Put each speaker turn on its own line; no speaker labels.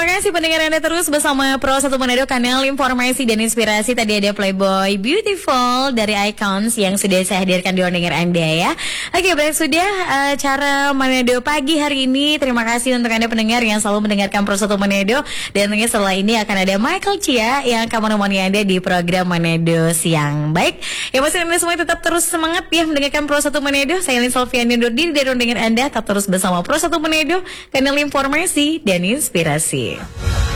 Terima kasih pendengar Anda terus bersama Pro 1 Manado, kanal informasi dan inspirasi. Tadi ada Playboy Beautiful dari Icons yang sudah saya hadirkan di pendengar Anda ya. Oke, baik, sudah acara Manado pagi hari ini. Terima kasih untuk Anda pendengar yang selalu mendengarkan Pro 1 Manado. Dan tentunya setelah ini akan ada Michael Chia yang akan menemani Anda di program Manado Siang. Baik, ya pasti Anda semua tetap terus semangat ya mendengarkan Pro 1 Manado. Saya Lin Solviani undur diri dari pendengar Anda. Tetap terus bersama Pro 1 Manado, kanal informasi dan inspirasi.